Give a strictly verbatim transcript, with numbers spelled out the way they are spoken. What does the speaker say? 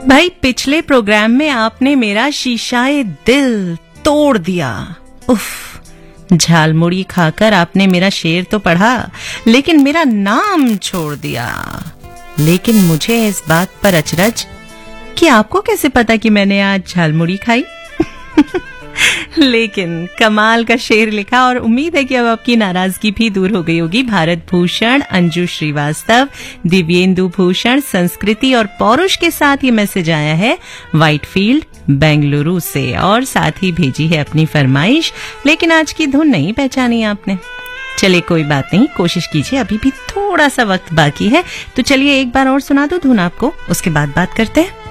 भाई पिछले प्रोग्राम में आपने मेरा शीशाए दिल तोड़ दिया। उफ, झालमुड़ी खाकर आपने मेरा शेर तो पढ़ा लेकिन मेरा नाम छोड़ दिया। लेकिन मुझे इस बात पर अचरज कि आपको कैसे पता कि मैंने आज झालमुड़ी खाई। लेकिन कमाल का शेर लिखा और उम्मीद है कि अब आपकी नाराजगी भी दूर हो गई होगी। भारत भूषण, अंजू श्रीवास्तव, दिव्येंदु भूषण, संस्कृति और पौरुष के साथ ये मैसेज आया है व्हाइटफील्ड बेंगलुरु से और साथ ही भेजी है अपनी फरमाइश। लेकिन आज की धुन नहीं पहचानी आपने। चलिए कोई बात नहीं, कोशिश कीजिए, अभी भी थोड़ा सा वक्त बाकी है। तो चलिए एक बार और सुना दो धुन आपको, उसके बाद बात करते हैं।